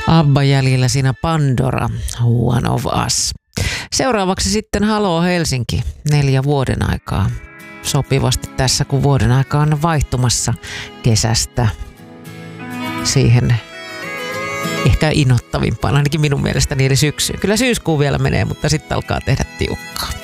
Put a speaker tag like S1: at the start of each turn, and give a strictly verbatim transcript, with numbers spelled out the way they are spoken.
S1: Abba jäljellä siinä Pandora, One of Us. Seuraavaksi sitten Haloo Helsinki, neljä vuoden aikaa. Sopivasti tässä, kun vuoden aika on vaihtumassa kesästä siihen ehkä innoittavimpaan, ainakin minun mielestäni, eli syksyyn. Kyllä syyskuu vielä menee, mutta sitten alkaa tehdä tiukkaa.